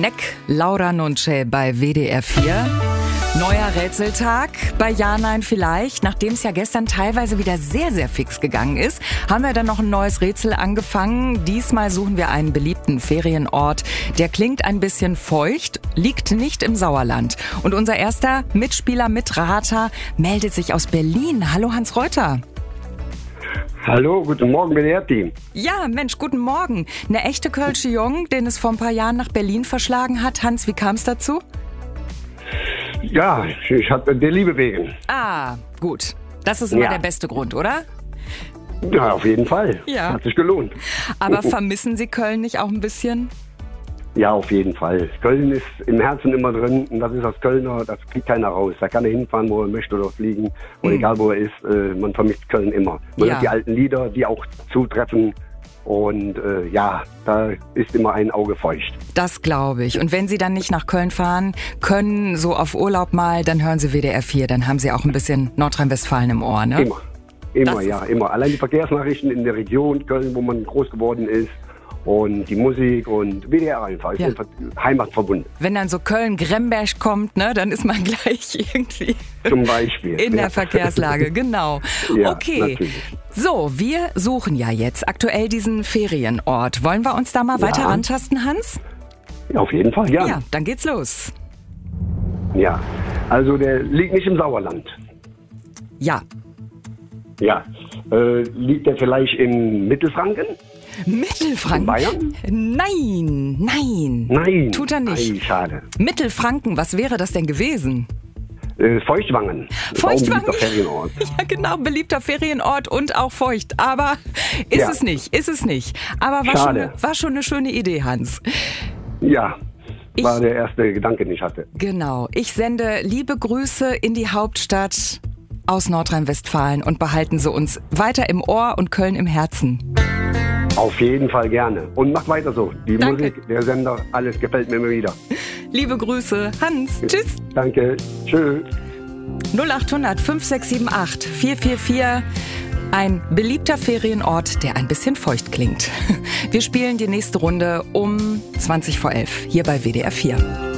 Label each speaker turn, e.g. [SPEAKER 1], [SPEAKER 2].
[SPEAKER 1] Nec Laura Nonce bei WDR 4. Neuer Rätseltag bei Ja, Nein, Vielleicht. Nachdem es ja gestern teilweise wieder sehr, sehr fix gegangen ist, haben wir dann noch ein neues Rätsel angefangen. Diesmal suchen wir einen beliebten Ferienort. Der klingt ein bisschen feucht, liegt nicht im Sauerland. Und unser erster Mitspieler, Mitrater, meldet sich aus Berlin. Hallo Hans Reuter.
[SPEAKER 2] Hallo, guten Morgen, WDR-Team.
[SPEAKER 1] Ja, Mensch, guten Morgen. Eine echte Kölsche Jung, den es vor ein paar Jahren nach Berlin verschlagen hat. Hans, wie kam es dazu?
[SPEAKER 2] Ja, ich hatte der Liebe wegen.
[SPEAKER 1] Ah, gut. Das ist immer der beste Grund, oder?
[SPEAKER 2] Ja, auf jeden Fall.
[SPEAKER 1] Ja.
[SPEAKER 2] Hat sich gelohnt.
[SPEAKER 1] Aber vermissen Sie Köln nicht auch ein bisschen?
[SPEAKER 2] Ja, auf jeden Fall. Köln ist im Herzen immer drin und das ist als Kölner, das kriegt keiner raus. Da kann er hinfahren, wo er möchte oder fliegen. Und egal, wo er ist, man vermisst Köln immer. Man hört die alten Lieder, die auch zutreffen. Und da ist immer ein Auge feucht. Das
[SPEAKER 1] glaube ich. Und wenn Sie dann nicht nach Köln fahren können, so auf Urlaub mal, dann hören Sie WDR 4. Dann haben Sie auch ein bisschen Nordrhein-Westfalen im Ohr, ne?
[SPEAKER 2] Immer. Allein die Verkehrsnachrichten in der Region Köln, wo man groß geworden ist. Und die Musik und WDR einfach. Ist einfach heimatverbunden.
[SPEAKER 1] Wenn dann so Köln-Gremberg kommt, ne, dann ist man gleich irgendwie
[SPEAKER 2] zum Beispiel
[SPEAKER 1] in der Verkehrslage. Genau.
[SPEAKER 2] Ja,
[SPEAKER 1] okay.
[SPEAKER 2] Natürlich.
[SPEAKER 1] So, wir suchen ja jetzt aktuell diesen Ferienort. Wollen wir uns da mal weiter rantasten, Hans?
[SPEAKER 2] Ja, auf jeden Fall, ja.
[SPEAKER 1] Ja, dann geht's los.
[SPEAKER 2] Ja, also der liegt nicht im Sauerland.
[SPEAKER 1] Ja.
[SPEAKER 2] Ja. Liegt der vielleicht in Mittelfranken?
[SPEAKER 1] Mittelfranken?
[SPEAKER 2] Bayern?
[SPEAKER 1] Nein. Tut er nicht.
[SPEAKER 2] Ei, schade.
[SPEAKER 1] Mittelfranken, was wäre das denn gewesen?
[SPEAKER 2] Feuchtwangen.
[SPEAKER 1] Feuchtwangen?
[SPEAKER 2] Beliebter Ferienort.
[SPEAKER 1] Ja, genau, beliebter Ferienort und auch feucht. Aber ist es nicht. Aber war schon eine schöne Idee, Hans.
[SPEAKER 2] Ja, war der erste Gedanke, den ich hatte.
[SPEAKER 1] Genau. Ich sende liebe Grüße in die Hauptstadt aus Nordrhein-Westfalen und behalten Sie uns weiter im Ohr und Köln im Herzen.
[SPEAKER 2] Auf jeden Fall gerne. Und mach weiter so. Die
[SPEAKER 1] Danke.
[SPEAKER 2] Musik, der Sender, alles gefällt mir immer wieder.
[SPEAKER 1] Liebe Grüße, Hans. Tschüss.
[SPEAKER 2] Danke. Tschüss.
[SPEAKER 1] 0800 5678 444. Ein beliebter Ferienort, der ein bisschen feucht klingt. Wir spielen die nächste Runde um 20 vor 11 hier bei WDR 4.